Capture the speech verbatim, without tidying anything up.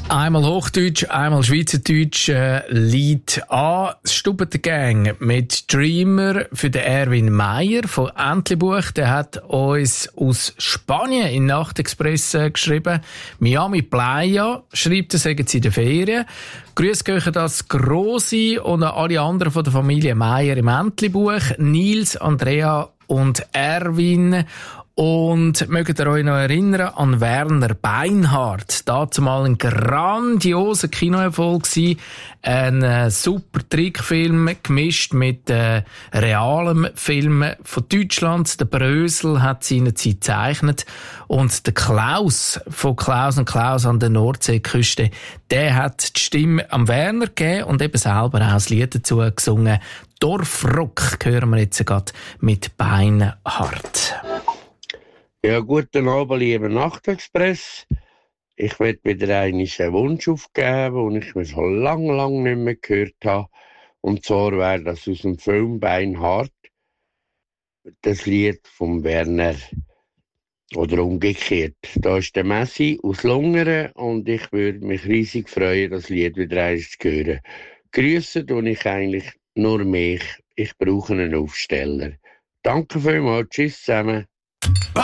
Einmal Hochdeutsch, einmal Schweizerdeutsch, äh, Lied an. Stubbeter Gang mit Dreamer für den Erwin Meyer von Entlebuch. Der hat uns aus Spanien in Nachtexpress äh, geschrieben. Miami Playa, schreibt er, sagen sie in der Ferien. Grüß gehen das Grossi und an alle anderen von der Familie Meyer im Entlebuch. Nils, Andrea und Erwin. Und mögt ihr euch noch erinnern an Werner Beinhardt? Dazu mal ein grandioser Kinoerfolg gewesen. Ein äh, super Trickfilm, gemischt mit äh, realem Film von Deutschland. Der Brösel hat seinerzeit gezeichnet. Und der Klaus von Klaus und Klaus an der Nordseeküste, der hat die Stimme am Werner gegeben und eben selber auch das Lied dazu gesungen. Dorfrock hören wir jetzt gerade mit Beinhardt. Ja, guten Abend, lieber Nachtexpress. Ich werde wieder einen Wunsch aufgeben, den ich mir schon lange, lange nicht mehr gehört habe. Und zwar wäre das aus dem Film Beinhardt, das Lied von Werner. Oder umgekehrt. Da ist der Messi aus Lungern und ich würde mich riesig freuen, das Lied wieder eins zu hören. Grüße tue ich eigentlich nur mich. Ich brauche einen Aufsteller. Danke vielmals. Tschüss zusammen.